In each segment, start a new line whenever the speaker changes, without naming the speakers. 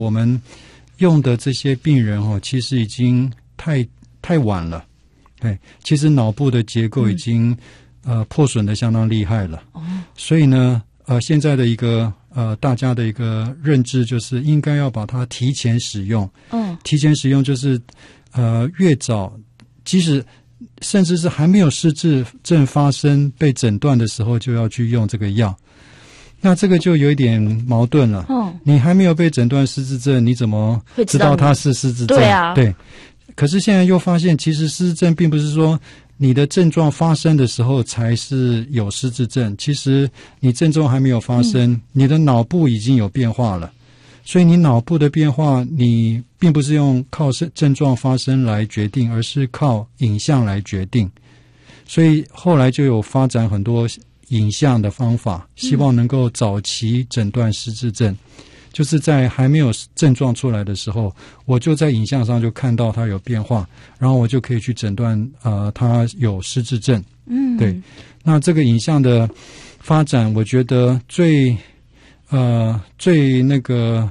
我们用的这些病人其实已经太晚了。对，其实脑部的结构已经破损的相当厉害了。所以呢现在的一个大家的一个认知就是应该要把它提前使用。提前使用就是越早，即使甚至是还没有失智症发生被诊断的时候就要去用这个药。那这个就有一点矛盾了。你还没有被诊断失智症，你怎么知道它是失智症？
对啊，
对。可是现在又发现，其实失智症并不是说你的症状发生的时候才是有失智症，其实你症状还没有发生，你的脑部已经有变化了。所以你脑部的变化，你并不是用靠症状发生来决定，而是靠影像来决定。所以后来就有发展很多影像的方法，希望能够早期诊断失智症。就是在还没有症状出来的时候，我就在影像上就看到它有变化，然后我就可以去诊断它有失智症。对。那这个影像的发展，我觉得最那个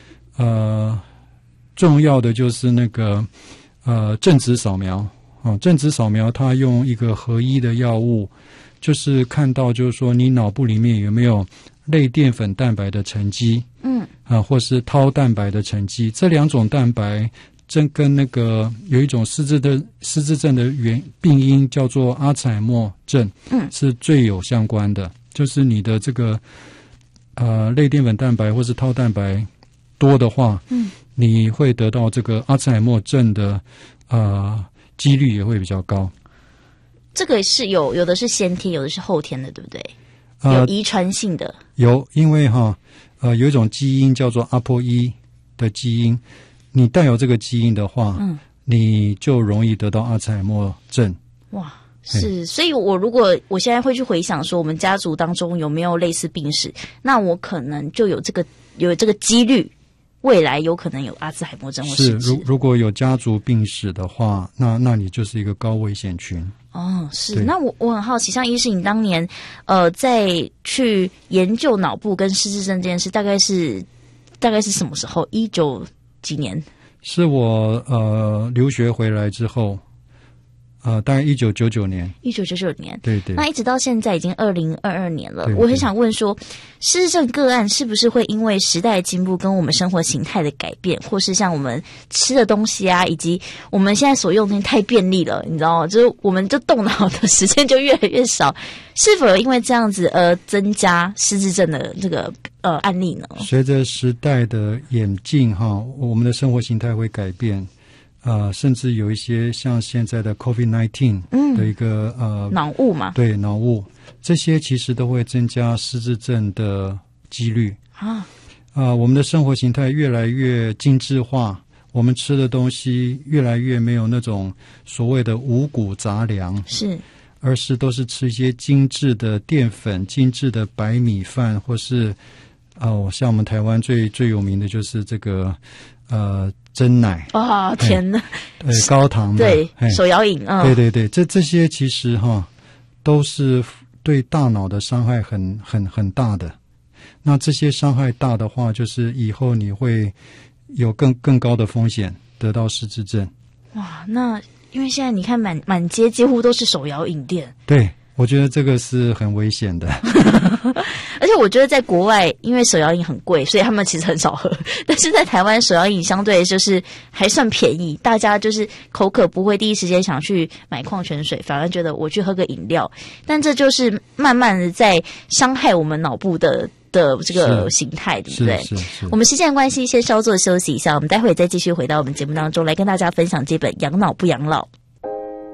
重要的就是那个正子扫描。正子扫描它用一个合一的药物，就是看到就是说你脑部里面有没有类淀粉蛋白的沉积，或是tau蛋白的沉积，这两种蛋白正跟那个有一种失智症的病因叫做阿兹海默症，是最有相关的。就是你的这个类淀粉蛋白或是tau蛋白多的话，你会得到这个阿兹海默症的几率也会比较高。
这个是有的是先天，有的是后天的，对不对？有遗传性的。有，
因为有一种基因叫做APOE的基因，你带有这个基因的话，你就容易得到阿兹海默症。
哇，是，所以如果我现在会去回想说我们家族当中有没有类似病史，那我可能就有这个几率，未来有可能有阿兹海默症或失智。
如果有家族病史的话，那你就是一个高危险群。
是。那我很好奇，像医师你当年在去研究脑部跟失智症这件事，大概是什么时候？19几年？
是我留学回来之后，大概1999年。
1999年，
对对。
那一直到现在已经2022年了。对对。我很想问说，失智症个案是不是会因为时代的进步跟我们生活形态的改变，或是像我们吃的东西啊，以及我们现在所用的东西太便利了，你知道吗？就是我们就动脑的时间就越来越少，是否有因为这样子而增加失智症的这个案例呢？
随着时代的演进我们的生活形态会改变。甚至有一些像现在的 COVID-19 的一个
脑雾嘛，
对，脑雾，这些其实都会增加失智症的几率。我们的生活形态越来越精致化，我们吃的东西越来越没有那种所谓的五谷杂粮，而是都是吃一些精致的淀粉、精致的白米饭，或是像我们台湾最有名的就是这个珍奶。
天哪！
高糖的，
对，手摇饮。
对对对，这些其实都是对大脑的伤害很大的。那这些伤害大的话，就是以后你会有更高的风险得到失智症。
哇，那因为现在你看满街几乎都是手摇饮店。
对，我觉得这个是很危险的。
而且我觉得在国外，因为手摇饮很贵，所以他们其实很少喝。但是在台湾，手摇饮相对就是还算便宜，大家就是口渴不会第一时间想去买矿泉水，反而觉得我去喝个饮料。但这就是慢慢的在伤害我们脑部的这个形态，对不对？是。我们时间的关系，先稍作休息一下，我们待会再继续回到我们节目当中来跟大家分享这本《养脑不养老》。